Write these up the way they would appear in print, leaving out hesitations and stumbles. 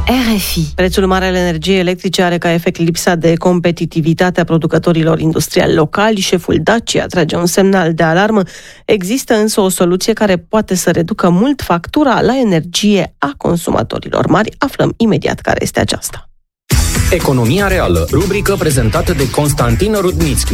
RFI. Prețul mare al energiei electrice are ca efect lipsa de competitivitate a producătorilor industriali locali. Șeful Dacia trage un semnal de alarmă. Există însă o soluție care poate să reducă mult factura la energie a consumatorilor mari. Aflăm imediat care este aceasta. Economia reală, rubrică prezentată de Constantin Rudnitsky.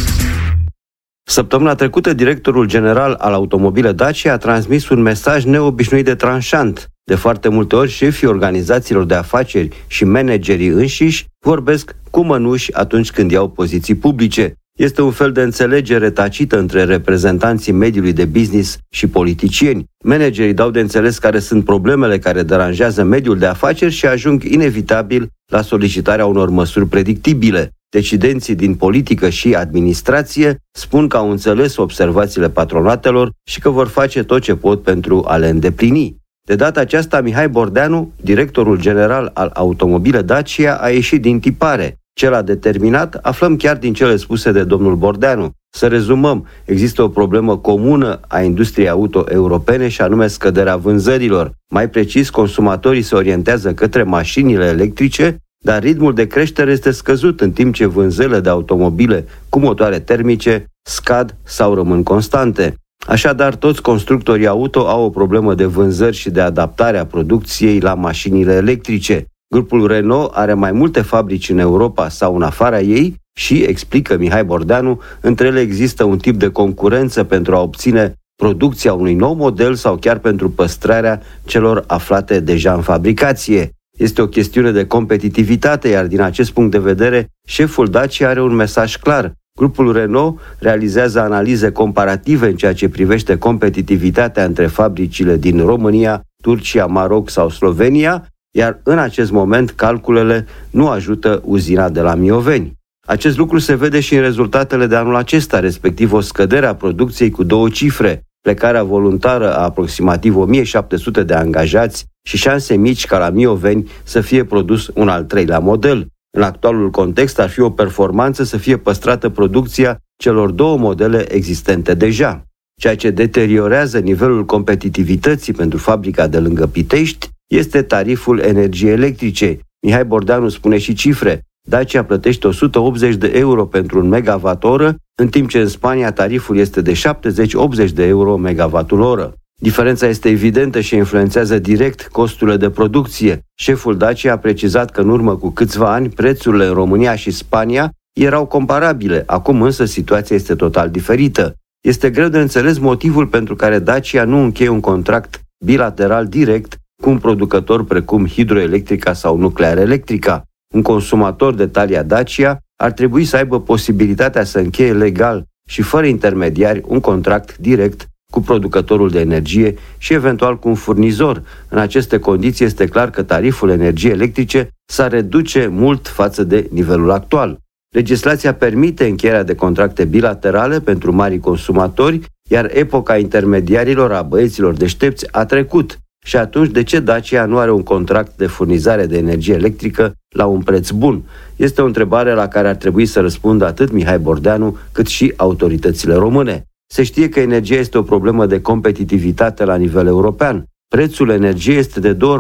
Săptămâna trecută, directorul general al Automobile Dacia a transmis un mesaj neobișnuit de tranșant. De foarte multe ori, șefii organizațiilor de afaceri și managerii înșiși vorbesc cu mănuși atunci când iau poziții publice. Este un fel de înțelegere tacită între reprezentanții mediului de business și politicieni. Managerii dau de înțeles care sunt problemele care deranjează mediul de afaceri și ajung inevitabil la solicitarea unor măsuri predictibile. Decidenții din politică și administrație spun că au înțeles observațiile patronatelor și că vor face tot ce pot pentru a le îndeplini. De data aceasta, Mihai Bordeanu, directorul general al Automobile Dacia, a ieșit din tipare. Ce l-a determinat, aflăm chiar din cele spuse de domnul Bordeanu. Să rezumăm, există o problemă comună a industriei auto europene și anume scăderea vânzărilor. Mai precis, consumatorii se orientează către mașinile electrice, dar ritmul de creștere este scăzut, în timp ce vânzările de automobile cu motoare termice scad sau rămân constante. Așadar, toți constructorii auto au o problemă de vânzări și de adaptare a producției la mașinile electrice. Grupul Renault are mai multe fabrici în Europa sau în afara ei și, explică Mihai Bordeanu, între ele există un tip de concurență pentru a obține producția unui nou model sau chiar pentru păstrarea celor aflate deja în fabricație. Este o chestiune de competitivitate, iar din acest punct de vedere, șeful Dacia are un mesaj clar. Grupul Renault realizează analize comparative în ceea ce privește competitivitatea între fabricile din România, Turcia, Maroc sau Slovenia, iar în acest moment calculele nu ajută uzina de la Mioveni. Acest lucru se vede și în rezultatele de anul acesta, respectiv o scădere a producției cu 2 cifre, plecarea voluntară a aproximativ 1700 de angajați și șanse mici ca la Mioveni să fie produs un al 3-lea model. În actualul context ar fi o performanță să fie păstrată producția celor 2 modele existente deja. Ceea ce deteriorează nivelul competitivității pentru fabrica de lângă Pitești este tariful energiei electrice. Mihai Bordeanu spune și cifre. Dacia plătește 180 de euro pentru un megawatt-oră, în timp ce în Spania tariful este de 70-80 de euro megawattul-oră. Diferența este evidentă și influențează direct costurile de producție. Șeful Dacia a precizat că în urmă cu câțiva ani prețurile în România și Spania erau comparabile, acum însă situația este total diferită. Este greu de înțeles motivul pentru care Dacia nu încheie un contract bilateral direct cu un producător precum Hidroelectrica sau Nuclear Electrica. Un consumator de talia Dacia ar trebui să aibă posibilitatea să încheie legal și fără intermediari un contract direct cu producătorul de energie și eventual cu un furnizor. În aceste condiții este clar că tariful energiei electrice s-ar reduce mult față de nivelul actual. Legislația permite încheierea de contracte bilaterale pentru mari consumatori, iar epoca intermediarilor, a băieților deștepți, a trecut. Și atunci, de ce Dacia nu are un contract de furnizare de energie electrică la un preț bun? Este o întrebare la care ar trebui să răspundă atât Mihai Bordeanu, cât și autoritățile române. Se știe că energia este o problemă de competitivitate la nivel european. Prețul energiei este de 2 ori